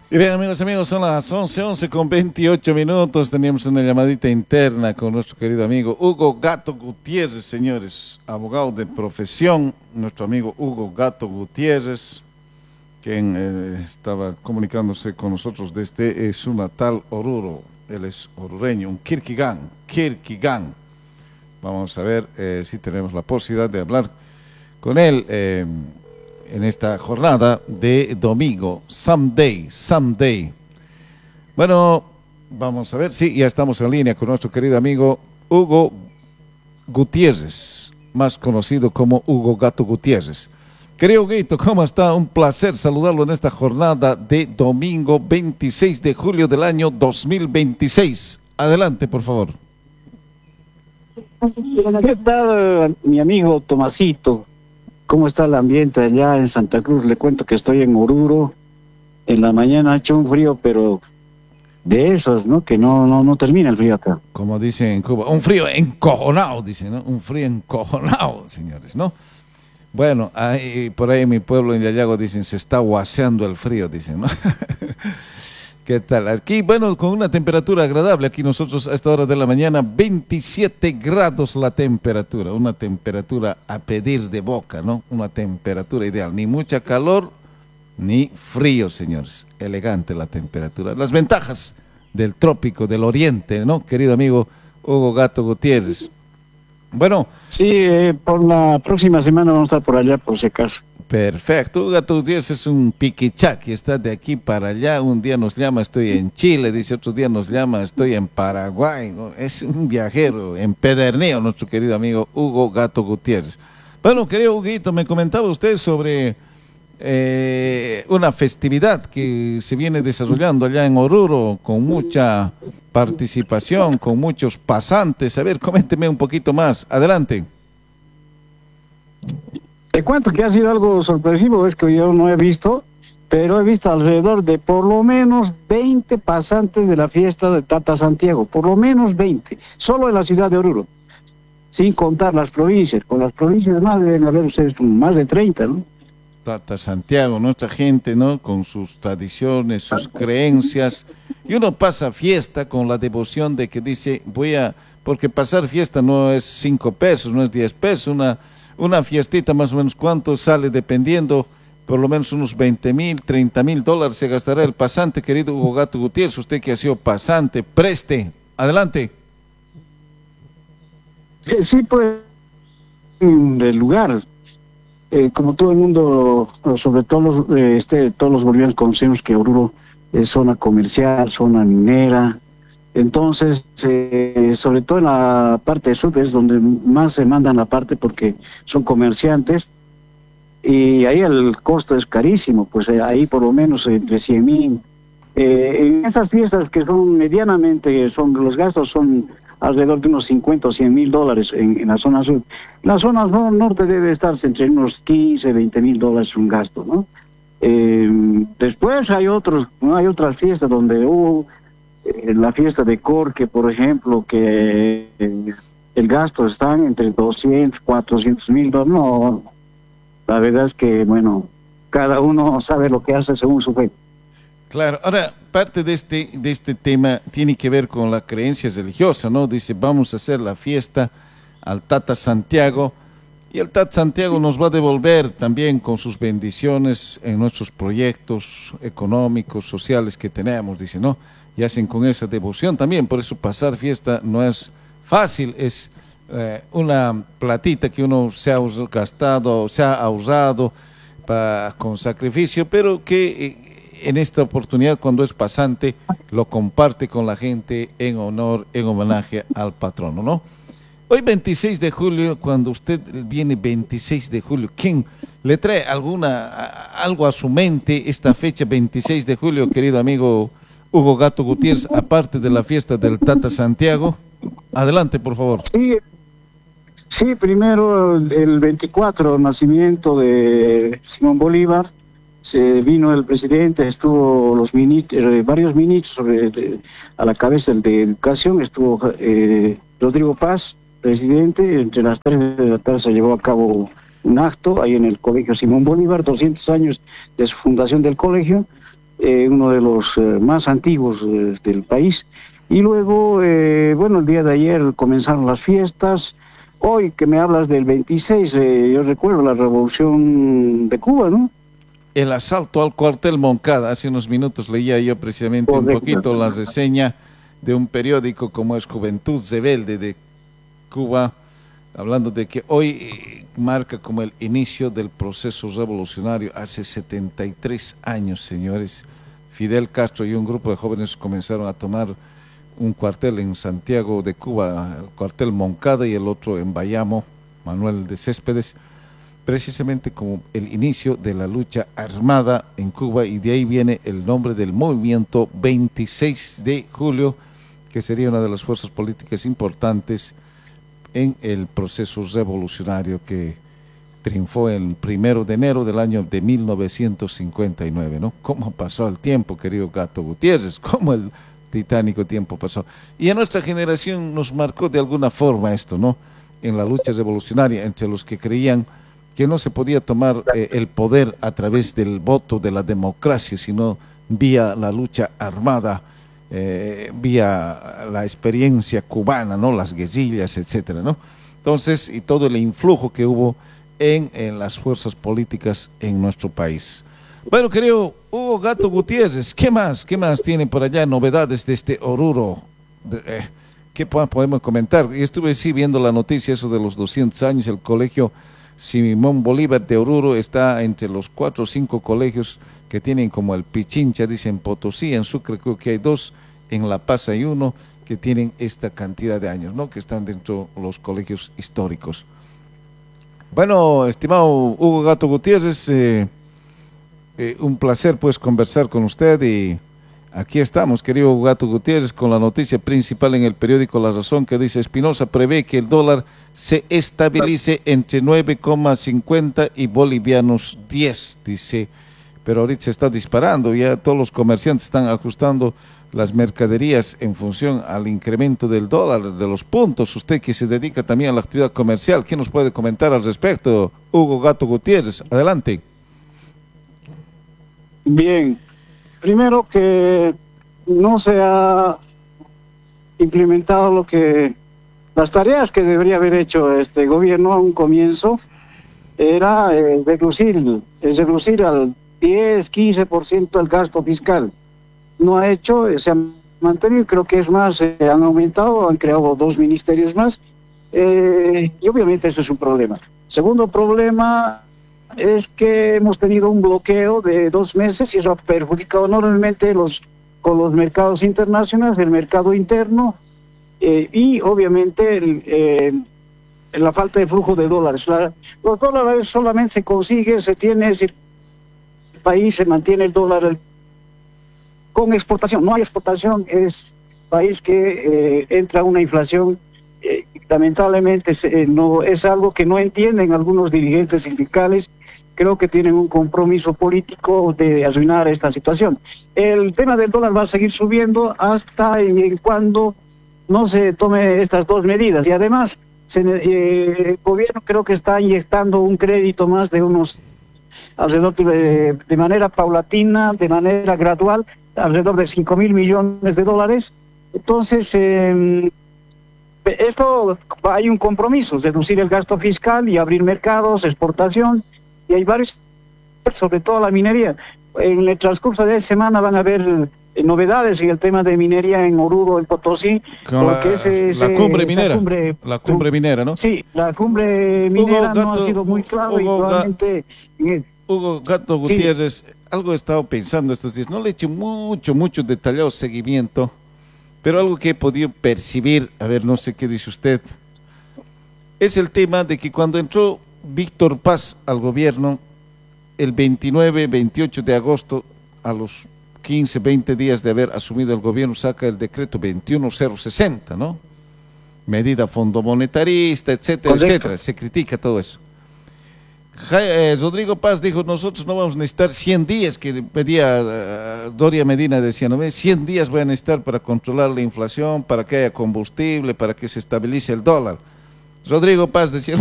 Y bien, amigos, son las 11 con 28 minutos. Teníamos una llamadita interna con nuestro querido amigo Hugo Gato Gutiérrez, señores, abogado de profesión. Nuestro amigo Hugo Gato Gutiérrez, quien estaba comunicándose con nosotros desde su natal Oruro. Él es orureño, un Quirquigán. Vamos a ver si tenemos la posibilidad de hablar con él en esta jornada de domingo, Someday. Bueno, vamos a ver, sí, ya estamos en línea con nuestro querido amigo Hugo Gutiérrez, más conocido como Hugo Gato Gutiérrez. Querido Huguito, ¿cómo está? Un placer saludarlo en esta jornada de domingo 26 de julio del año 2026. Adelante, por favor. ¿Qué tal, mi amigo Tomasito? ¿Cómo está el ambiente allá en Santa Cruz? Le cuento que estoy en Oruro. En la mañana ha hecho un frío, pero de esos, ¿no? Que no termina el frío acá. Como dicen en Cuba, un frío encojonado, dicen, ¿no? Un frío encojonado, señores, ¿no? Bueno, por ahí en mi pueblo, en Yayago, dicen, se está guaseando el frío, dicen, ¿no? ¿Qué tal? Aquí, bueno, con una temperatura agradable, aquí nosotros a esta hora de la mañana, 27 grados la temperatura, una temperatura a pedir de boca, ¿no? Una temperatura ideal, ni mucha calor, ni frío, señores, elegante la temperatura. Las ventajas del trópico, del oriente, ¿no? Querido amigo Hugo Gato Gutiérrez. Bueno. Sí, por la próxima semana vamos a estar por allá, por si acaso. Perfecto, Gato Gutiérrez es un piquichac y está de aquí para allá. Un día nos llama, estoy en Chile, dice otro día nos llama, estoy en Paraguay, ¿no? Es un viajero empedernido, nuestro querido amigo Hugo Gato Gutiérrez. Bueno, querido Huguito, me comentaba usted sobre una festividad que se viene desarrollando allá en Oruro con mucha participación, con muchos pasantes. A ver, coménteme un poquito más. Adelante. Te cuento que ha sido algo sorpresivo, es que yo no he visto, pero he visto alrededor de por lo menos 20 pasantes de la fiesta de Tata Santiago, por lo menos 20, solo en la ciudad de Oruro, sin contar las provincias. Con las provincias más deben haber ustedes más de 30, ¿no? Tata Santiago, nuestra gente, ¿no? Con sus tradiciones, sus creencias. Y uno pasa fiesta con la devoción de que dice, porque pasar fiesta no es 5 pesos, no es 10 pesos, una fiestita más o menos, ¿cuánto sale? Dependiendo, por lo menos unos 20,000, 30,000 dólares se gastará el pasante, querido Hugo Gato Gutiérrez, usted que ha sido pasante, preste, adelante. Sí, pues, el lugar, como todo el mundo, sobre todo todos los bolivianos conocemos que Oruro es zona comercial, zona minera. Entonces, sobre todo en la parte sur es donde más se mandan la parte porque son comerciantes y ahí el costo es carísimo, pues ahí por lo menos entre 100,000. En estas fiestas que son medianamente, los gastos son alrededor de unos 50 o 100,000 dólares en la zona sur. En la zona norte debe estar entre unos 15, 20,000 dólares un gasto, ¿no? Después hay otras fiestas donde hubo la fiesta de Corque, por ejemplo, que el gasto está entre 200, 400,000 dólares. No, la verdad es que, bueno, cada uno sabe lo que hace según su fe. Claro, ahora, parte de este tema tiene que ver con la creencia religiosa, ¿no? Dice, vamos a hacer la fiesta al Tata Santiago, y el Tata Santiago nos va a devolver también con sus bendiciones en nuestros proyectos económicos, sociales que tenemos, dice, ¿no? Y hacen con esa devoción también, por eso pasar fiesta no es fácil, es una platita que uno se ha gastado, se ha ahorrado con sacrificio, pero que en esta oportunidad, cuando es pasante, lo comparte con la gente en honor, en homenaje al patrono, ¿no? Hoy 26 de julio, cuando usted viene 26 de julio, ¿quién le trae algo a su mente esta fecha 26 de julio, querido amigo Hugo Gato Gutiérrez, aparte de la fiesta del Tata Santiago? Adelante, por favor. Sí, primero el 24, nacimiento de Simón Bolívar, se vino el presidente, estuvo varios ministros a la cabeza de Educación, estuvo Rodrigo Paz, presidente. Entre las 3 de la tarde se llevó a cabo un acto ahí en el Colegio Simón Bolívar, 200 años de su fundación del colegio. uno de los más antiguos del país. Y luego, bueno, el día de ayer comenzaron las fiestas. Hoy que me hablas del 26, yo recuerdo la Revolución de Cuba, ¿no? El asalto al cuartel Moncada. Hace unos minutos leía yo precisamente un Correcto. poquito la reseña de un periódico como es Juventud Rebelde de Cuba, hablando de que hoy marca como el inicio del proceso revolucionario. Hace 73 años, señores, Fidel Castro y un grupo de jóvenes comenzaron a tomar un cuartel en Santiago de Cuba, el cuartel Moncada, y el otro en Bayamo, Manuel de Céspedes, precisamente como el inicio de la lucha armada en Cuba, y de ahí viene el nombre del movimiento 26 de julio, que sería una de las fuerzas políticas importantes en el proceso revolucionario que triunfó el 1 de enero del año de 1959, ¿no? ¿Cómo pasó el tiempo, querido Gato Gutiérrez? ¿Cómo el titánico tiempo pasó? Y a nuestra generación nos marcó de alguna forma esto, ¿no? En la lucha revolucionaria, entre los que creían que no se podía tomar el poder a través del voto de la democracia, sino vía la lucha armada, vía la experiencia cubana, ¿no? Las guerrillas, etcétera, ¿no? Entonces, y todo el influjo que hubo en las fuerzas políticas en nuestro país. Bueno, querido Hugo Gato Gutiérrez, ¿qué más tienen por allá, novedades de este Oruro? ¿Qué podemos comentar? Y estuve sí viendo la noticia, eso de los 200 años, el colegio Simón Bolívar de Oruro está entre los 4 o 5 colegios que tienen como el Pichincha, dicen Potosí, en Sucre creo que hay 2, en La Paz hay 1, que tienen esta cantidad de años, ¿no? Que están dentro de los colegios históricos. Bueno, estimado Hugo Gato Gutiérrez, un placer pues conversar con usted, y aquí estamos, querido Hugo Gato Gutiérrez, con la noticia principal en el periódico La Razón, que dice: Espinosa prevé que el dólar se estabilice entre 9,50 y bolivianos 10, dice, pero ahorita se está disparando, ya todos los comerciantes están ajustando las mercaderías en función al incremento del dólar, de los puntos. Usted que se dedica también a la actividad comercial, ¿qué nos puede comentar al respecto, Hugo Gato Gutiérrez? Adelante. Bien, primero que no se ha implementado las tareas que debería haber hecho este gobierno a un comienzo, era reducir al 10-15% el gasto fiscal. No ha hecho, se ha mantenido, creo que es más, han aumentado, han creado 2 ministerios más, y obviamente ese es un problema. Segundo problema es que hemos tenido un bloqueo de 2 meses y eso ha perjudicado enormemente con los mercados internacionales, el mercado interno, y obviamente la falta de flujo de dólares. Los dólares solamente se consigue, es decir, el país se mantiene el dólar con exportación. No hay exportación, es país que entra a una inflación. Lamentablemente no, es algo que no entienden algunos dirigentes sindicales. Creo que tienen un compromiso político de arruinar esta situación. El tema del dólar va a seguir subiendo hasta y cuando no se tome estas 2 medidas. Y además, el gobierno creo que está inyectando un crédito más de alrededor de manera paulatina, de manera gradual, alrededor de $5.000 millones. Entonces, esto hay un compromiso, reducir el gasto fiscal y abrir mercados, exportación, y hay varios, sobre todo la minería. En el transcurso de la semana van a haber novedades en el tema de minería en Oruro, en Potosí, porque la cumbre minera, la cumbre minera, ¿no? Sí, la cumbre minera no ha sido muy claro, y probablemente... Hugo Gato Gutiérrez, sí, algo he estado pensando estos días, no le he hecho mucho detallado seguimiento, pero algo que he podido percibir, a ver, no sé qué dice usted, es el tema de que cuando entró Víctor Paz al gobierno, el 29-28 de agosto, a los 15-20 días de haber asumido el gobierno, saca el decreto 21060, ¿no? Medida fondo monetarista, etcétera, etcétera. Se critica todo eso. Rodrigo Paz dijo: nosotros no vamos a necesitar 100 días, que pedía Doria Medina, decía, ¿no? 100 días voy a necesitar para controlar la inflación, para que haya combustible, para que se estabilice el dólar. Rodrigo Paz decía: